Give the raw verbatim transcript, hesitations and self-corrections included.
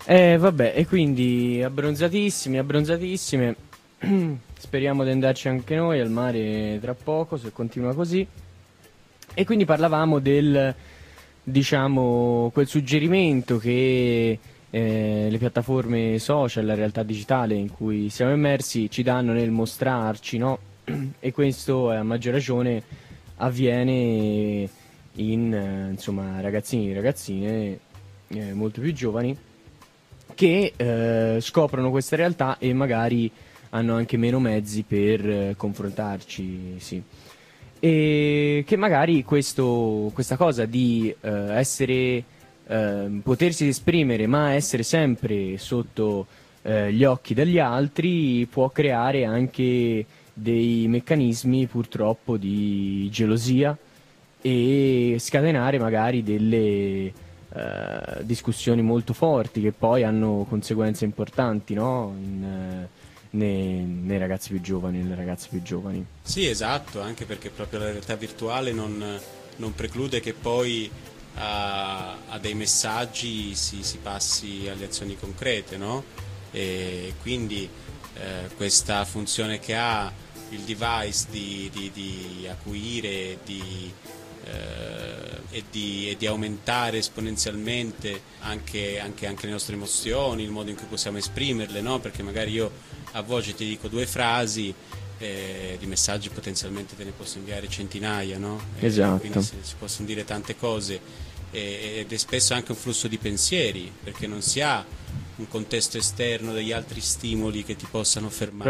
Eh, vabbè, e quindi abbronzatissimi, abbronzatissime. Speriamo di andarci anche noi al mare tra poco, se continua così. E quindi parlavamo del, diciamo, quel suggerimento che eh, le piattaforme social, la realtà digitale in cui siamo immersi, ci danno nel mostrarci, no? E questo, eh, a maggior ragione, avviene in, eh, insomma, ragazzini e ragazzine eh, molto più giovani che eh, scoprono questa realtà e magari hanno anche meno mezzi per eh, confrontarci, sì. E che magari questo, questa cosa di eh, essere, eh, potersi esprimere ma essere sempre sotto eh, gli occhi degli altri può creare anche dei meccanismi purtroppo di gelosia e scatenare magari delle eh, discussioni molto forti che poi hanno conseguenze importanti, no? In, eh, nei, nei ragazzi più giovani, nelle ragazze più giovani. Sì, esatto, anche perché proprio la realtà virtuale non, non preclude che poi a, a dei messaggi si, si passi alle azioni concrete, no? E quindi eh, questa funzione che ha il device di, di, di acuire, di eh, e, di, e di aumentare esponenzialmente anche, anche, anche le nostre emozioni, il modo in cui possiamo esprimerle, no? Perché magari io a voce ti dico due frasi, eh, di messaggi potenzialmente te ne posso inviare centinaia, no? E Esatto. quindi si, si possono dire tante cose e, ed è spesso anche un flusso di pensieri, perché non si ha un contesto esterno degli altri stimoli che ti possano fermare.